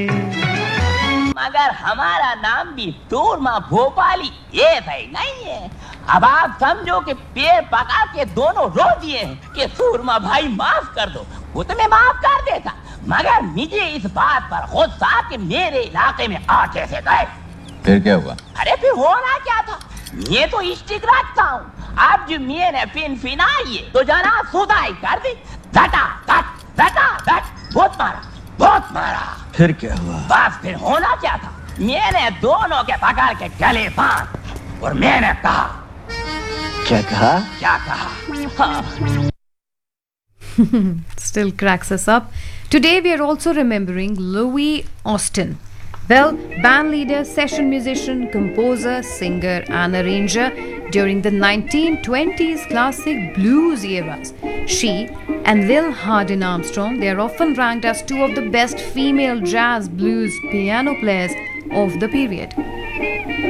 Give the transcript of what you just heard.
मगर हमारा नाम भी सूरमा भोपाली ये सही नहीं है। अब आप समझो कि पेड़ पका के दोनों रो दिए हैं कि सूरमा भाई माफ कर दो, वो तो मैं माफ कर देता, मगर मुझे इस बात पर गुस्सा कि मेरे इलाके में आके से गए। फिर क्या हुआ? अरे फिर होना क्या था, ये तो स्टिक रखता हूँ, अब जो मैंने फिनाई है तो जना सुधाई कर दी, धटा धट बहुत मारा। फिर क्या हुआ? बस फिर होना क्या था, मैंने दोनों के पकड़ के गले बांध और मैंने कहा। क्या कहा? हाँ। Still cracks us up. Today we are also remembering Louis Austin. Well, band leader, session musician, composer, singer and arranger during the 1920s classic blues eras. She and Lil Hardin Armstrong, they are often ranked as two of the best female jazz blues piano players of the period.